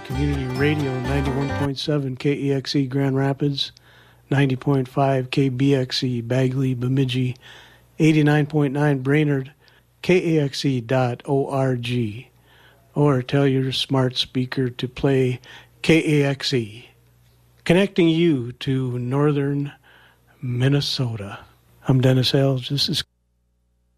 Community Radio, 91.7 KEXE Grand Rapids, 90.5 KBXE Bagley, Bemidji, 89.9 Brainerd, KAXE.org, or tell your smart speaker to play KAXE, connecting you to northern Minnesota. I'm Dennis Elge. This is